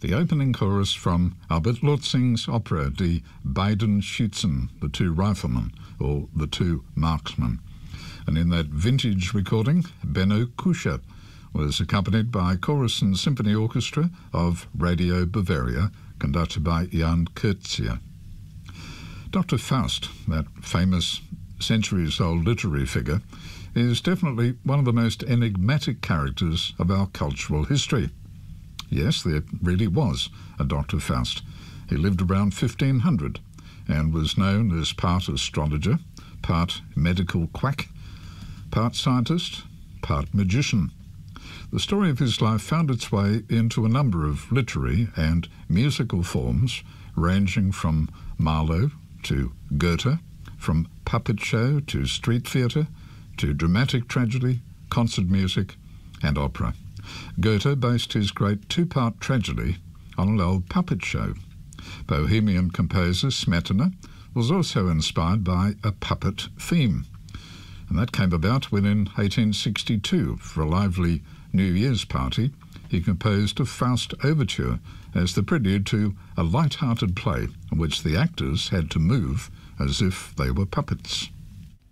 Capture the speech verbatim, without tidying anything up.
the opening chorus from Albert Lutzing's opera Die beiden Schützen, the two riflemen, or the two marksmen. And in that vintage recording, Benno Kuscher was accompanied by chorus and symphony orchestra of Radio Bavaria, conducted by Jan Kurzier. Doctor Faust, that famous centuries-old literary figure, is definitely one of the most enigmatic characters of our cultural history. Yes, there really was a Doctor Faust. He lived around fifteen hundred and was known as part astrologer, part medical quack, part scientist, part magician. The story of his life found its way into a number of literary and musical forms, ranging from Marlowe to Goethe, from puppet show to street theatre, to dramatic tragedy, concert music and opera. Goethe based his great two-part tragedy on an old puppet show. Bohemian composer Smetana was also inspired by a puppet theme. And that came about when in eighteen sixty-two, for a lively New Year's party, he composed a Faust overture as the prelude to a light-hearted play in which the actors had to move as if they were puppets.